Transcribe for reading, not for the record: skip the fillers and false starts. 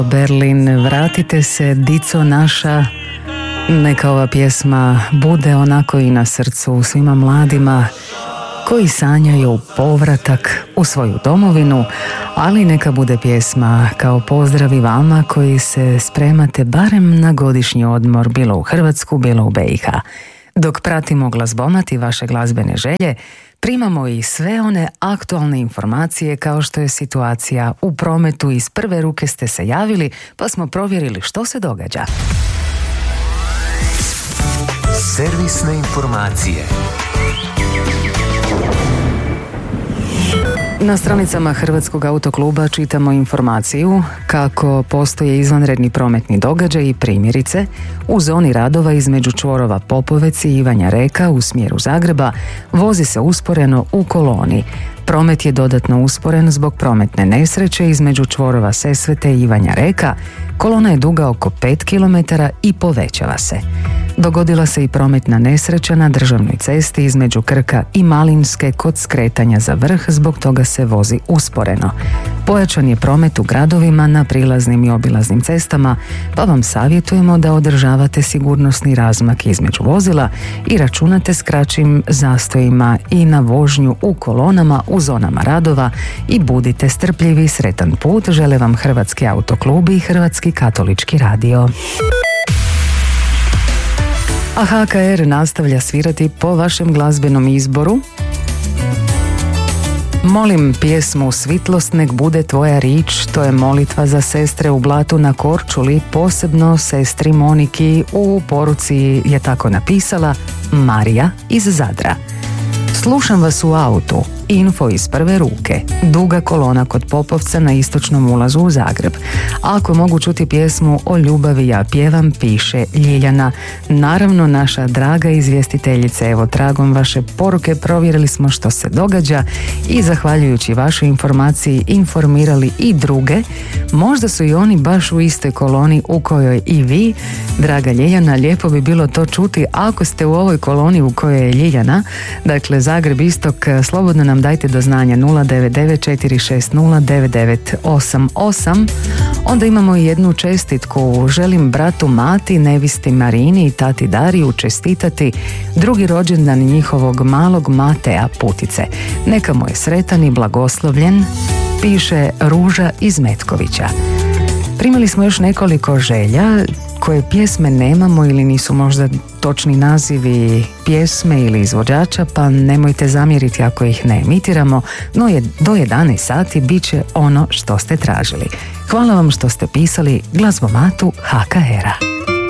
Berlin, vratite se, dico naša. Neka ova pjesma bude onako i na srcu svima mladima koji sanjaju povratak u svoju domovinu, ali neka bude pjesma kao pozdrav i vama koji se spremate barem na godišnji odmor, bilo u Hrvatsku, bilo u BiH. Dok pratimo Glazbomat i vaše glazbene želje, primamo i sve one aktualne informacije kao što je situacija u prometu. Iz prve ruke ste se javili, pa smo provjerili što se događa. Servisne informacije. Na stranicama Hrvatskog autokluba čitamo informaciju kako postoje izvanredni prometni događaj i primjerice u zoni radova između čvorova Popovec i Ivanja Reka u smjeru Zagreba vozi se usporeno u koloni. Promet je dodatno usporen zbog prometne nesreće između čvorova Sesvete i Ivanja Reka. Kolona je duga oko 5 km i povećava se. Dogodila se i prometna nesreća na državnoj cesti između Krka i Malinske kod skretanja za Vrh, zbog toga se vozi usporeno. Pojačan je promet u gradovima na prilaznim i obilaznim cestama, pa vam savjetujemo da održavate sigurnosni razmak između vozila i računate s kraćim zastojima i na vožnju u kolonama u zonama radova i budite strpljivi. Sretan put žele vam Hrvatski autoklub i Hrvatski katolički radio. A HKR nastavlja svirati po vašem glazbenom izboru. Molim pjesmu Svitlost nek bude tvoja rič, to je molitva za sestre u Blatu na Korčuli, posebno sestri Moniki. U poruci je tako napisala Marija iz Zadra. Slušam vas u autu, info iz prve ruke, duga kolona kod Popovca na istočnom ulazu u Zagreb. Ako mogu čuti pjesmu O ljubavi ja pjevam, piše Ljiljana. Naravno, naša draga izvjestiteljice, evo tragom vaše poruke provjerili smo što se događa i zahvaljujući vašoj informaciji informirali i druge. Možda su i oni baš u istoj koloni u kojoj i vi, draga Ljiljana, lijepo bi bilo to čuti ako ste u ovoj koloni u kojoj je Ljiljana, dakle Zagreb istok, slobodno nam dajte do znanja 099-460-9988. Onda imamo i jednu čestitku. Želim bratu Mati, nevisti Marini i tati Dariju čestitati drugi rođendan njihovog malog Matea Putice. Neka mu je sretan i blagoslovljen, piše Ruža iz Metkovića. Primili smo još nekoliko želja koje pjesme nemamo ili nisu možda točni nazivi pjesme ili izvođača, pa nemojte zamjeriti ako ih ne emitiramo, no do 11 sati bit će ono što ste tražili. Hvala vam što ste pisali Glazbomatu HKR-a.